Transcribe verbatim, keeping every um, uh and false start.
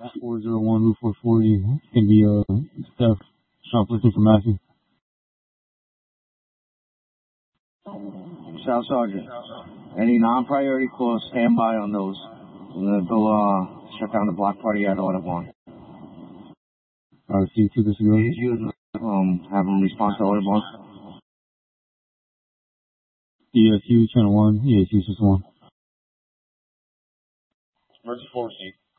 four zero one Route four forty. It's going to be uh, Steph shoplifting from Matthew. South Sergeant. Any non-priority calls, stand by on those. I'm going to go uh, shut down the block party at Audubon. Alright, see you two disability. Please use, um, have them respond to Audubon. E S U channel one, E S U system one. Emergency forward seat.